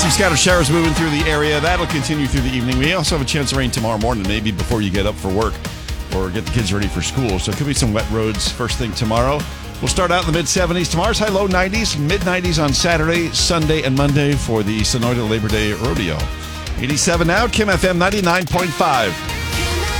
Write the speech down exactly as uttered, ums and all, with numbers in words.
Some scattered showers moving through the area. That'll continue through the evening. We also have a chance of rain tomorrow morning, maybe before you get up for work or get the kids ready for school. So it could be some wet roads first thing tomorrow. We'll start out in the mid-seventies. Tomorrow's high, low nineties, mid-nineties on Saturday, Sunday, and Monday for the Sonoyta Labor Day Rodeo. eighty-seven now, Kim F M ninety-nine point five.